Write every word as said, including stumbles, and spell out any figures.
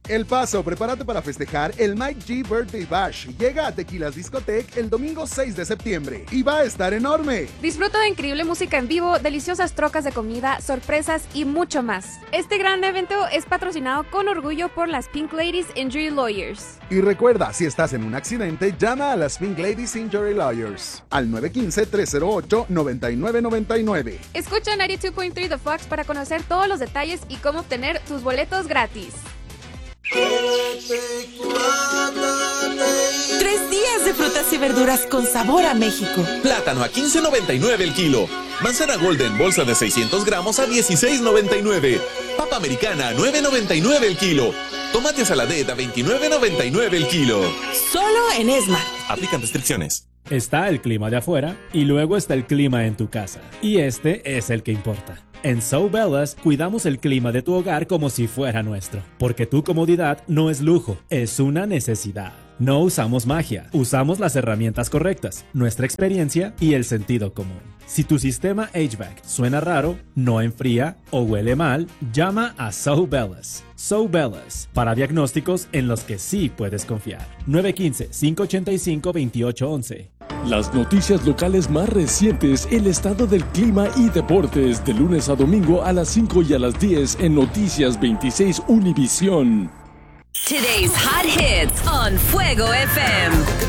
El Paso, prepárate para festejar el Mike G Birthday Bash. Llega a Tequilas Discotech el domingo seis de septiembre y va a estar enorme. Disfruta de increíble música en vivo, deliciosas trocas de comida, sorpresas y mucho más. Este gran evento es patrocinado con orgullo por las Pink Ladies Injury Lawyers. Y recuerda, si estás en un accidente, llama a las Pink Ladies Injury Lawyers al nueve uno cinco, tres cero ocho, nueve nueve nueve nueve. Escucha noventa y dos punto tres The Fox para conocer todos los detalles y cómo obtener tus boletos gratis. Tres días de frutas y verduras con sabor a México. Plátano a quince noventa y nueve el kilo. Manzana Golden bolsa de seiscientos gramos a dieciséis noventa y nueve. Papa americana a nueve noventa y nueve el kilo. Tomate saladera a veintinueve noventa y nueve el kilo. Solo en Esmar. Aplican restricciones. Está el clima de afuera y luego está el clima en tu casa. Y este es el que importa. En So Bellas cuidamos el clima de tu hogar como si fuera nuestro, porque tu comodidad no es lujo, es una necesidad. No usamos magia, usamos las herramientas correctas, nuestra experiencia y el sentido común. Si tu sistema H V A C suena raro, no enfría o huele mal, llama a So Bellas. So Bellas, para diagnósticos en los que sí puedes confiar. nueve uno cinco, cinco ocho cinco, dos ocho uno uno. Las noticias locales más recientes, el estado del clima y deportes, de lunes a domingo a las cinco y a las diez en Noticias veintiséis Univisión. Today's hot hits on Fuego F M.